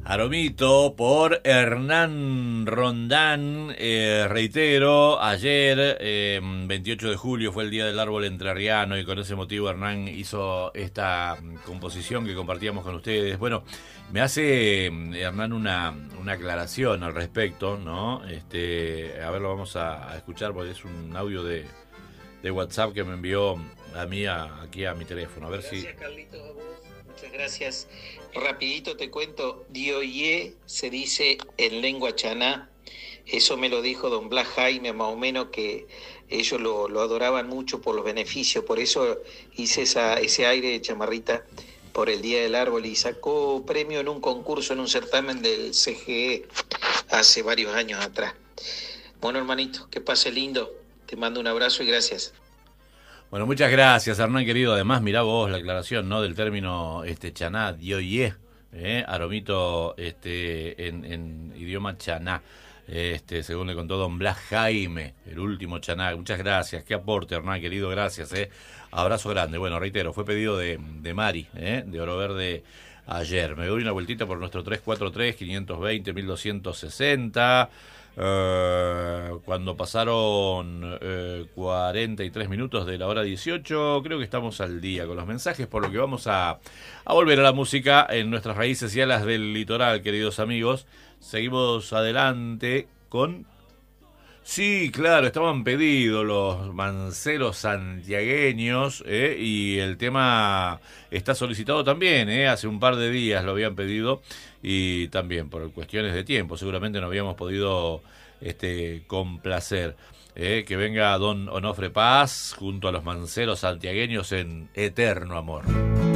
Aromito por Hernán Rondán. Reitero, ayer, 28 de julio, fue el Día del Árbol Entrerriano y con ese motivo Hernán hizo esta composición que compartíamos con ustedes. Bueno, me hace Hernán una aclaración al respecto, ¿no? A ver, lo vamos a escuchar porque es un audio de WhatsApp que me envió a mí aquí a mi teléfono. A ver gracias, si... Carlitos, a vos. Muchas gracias. Rapidito te cuento, Dioye se dice en lengua chaná. Eso me lo dijo don Blas Jaime, más o menos, que ellos lo adoraban mucho por los beneficios. Por eso hice ese aire de chamarrita por el Día del Árbol y sacó premio en un concurso, en un certamen del CGE hace varios años atrás. Bueno, hermanito, que pase lindo. Te mando un abrazo y gracias. Bueno, muchas gracias, Hernán, querido. Además, mirá vos la aclaración, ¿no? Del término chaná, dioye, aromito en idioma chaná, según le contó don Blas Jaime, el último chaná. Muchas gracias, qué aporte, Hernán, querido, gracias, Abrazo grande. Bueno, reitero, fue pedido de Mari, de Oro Verde ayer. Me doy una vueltita por nuestro 343-520-1260. Cuando pasaron 43 minutos de la hora 18, creo que estamos al día con los mensajes, por lo que vamos a volver a la música en nuestras raíces y a las del litoral, queridos amigos. Seguimos adelante con... Sí, claro, estaban pedidos los manceros santiagueños, y el tema está solicitado también, hace un par de días lo habían pedido y también por cuestiones de tiempo seguramente no habíamos podido complacer. Que venga don Onofre Paz junto a los manceros santiagueños en Eterno Amor.